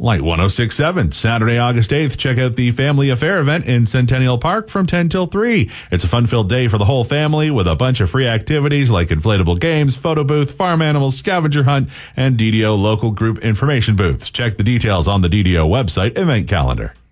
Light 106.7, Saturday, August 8th. Check out the Family Affair event in Centennial Park from 10 till 3. It's a fun-filled day for the whole family with a bunch of free activities like inflatable games, photo booth, farm animals, scavenger hunt, and DDO local group information booths. Check the details on the DDO website event calendar.